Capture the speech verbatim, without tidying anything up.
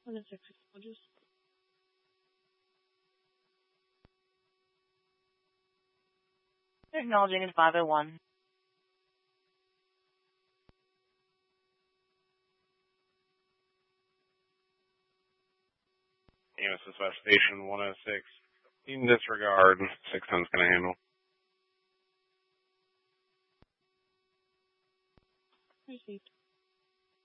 One and six acknowledges. Acknowledging in five oh one. A M S Dispatch Station one oh six. In disregard, six ten's going to handle. Received.